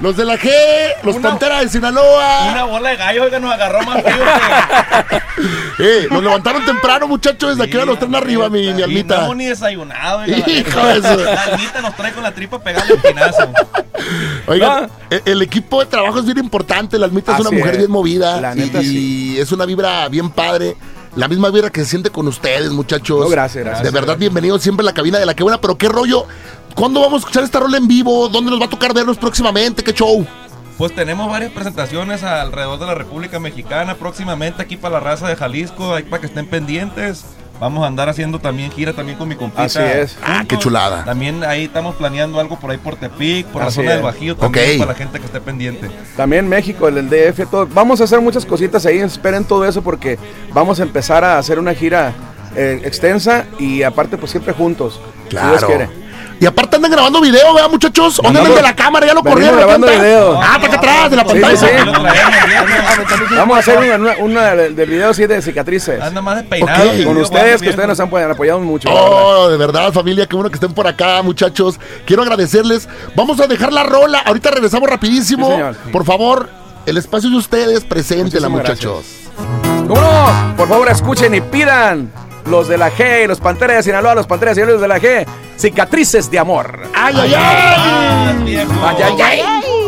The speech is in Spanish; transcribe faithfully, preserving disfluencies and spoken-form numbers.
Los de la G, los una, Panteras de Sinaloa. Una bola de gallo que nos agarró más frío que... eh, nos levantaron temprano, muchachos, desde sí, aquí a los tres arriba, mi, mi almita. No hemos ni desayunado. Hijo de eso. La almita nos trae con la tripa pegada al espinazo. Oigan, el, el equipo de trabajo es bien importante. La almita es una mujer es. bien movida. La neta, y, sí. y es una vibra bien padre. La misma vibra que se siente con ustedes, muchachos. No, gracias, gracias. De verdad, bienvenidos siempre a la cabina de La Que Buena. Pero qué rollo, ¿cuándo vamos a escuchar esta rola en vivo? ¿Dónde nos va a tocar vernos próximamente? ¿Qué show? Pues tenemos varias presentaciones alrededor de la República Mexicana. Próximamente aquí para la raza de Jalisco, ahí para que estén pendientes. Vamos a andar haciendo también gira también con mi compita. Así es. Ah, qué chulada. También ahí estamos planeando algo por ahí por Tepic, por Así la zona es. del Bajío también, okay. para la gente que esté pendiente. También México, el, el D F, todo. Vamos a hacer muchas cositas ahí, esperen todo eso porque vamos a empezar a hacer una gira eh, extensa y aparte pues siempre juntos. Claro. Si Dios quiere. Y aparte andan grabando video, ¿verdad, muchachos? ¿Dónde andan de la cámara? Ya lo corrieron. grabando video. Ah, para acá atrás, de la pantalla. Sí, sí. Vamos a hacer una, una, una del de video así de cicatrices. Anda más despeinado. Okay. Con ustedes, que ustedes nos han apoyado mucho. Oh, de verdad, familia, qué bueno que estén por acá, muchachos. Quiero agradecerles. Vamos a dejar la rola. Ahorita regresamos rapidísimo. Sí, señor. Por favor, el espacio de ustedes, preséntela, muchachos. ¿Cómo no? Por favor, escuchen y pidan. Los de la G, los Panteras de Sinaloa, los Panteras de Sinaloa, los de la G. Cicatrices de amor. ¡Ay, ay, ay! ¡Ay, ay, ay!